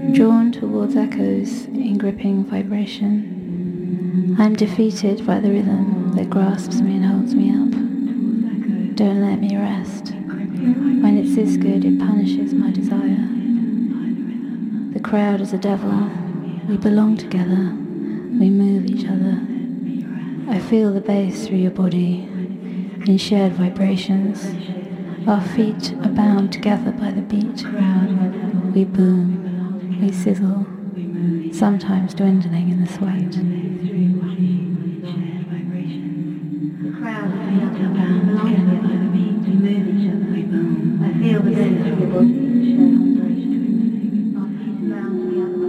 drawn towards echoes in gripping vibration. I'm defeated by the rhythm that grasps me and holds me up. Don't let me rest. When it's this good, it punishes my desire. The crowd is a devil. We belong together. We move each other. I feel the bass through your body in shared vibrations. Our feet are bound together by the beat. We boom, we sizzle, sometimes dwindling in the sweat. The crowd is bound together by the beat. We move each other. We boom. I feel the bass through your body in shared vibrations. Our feet are bound together.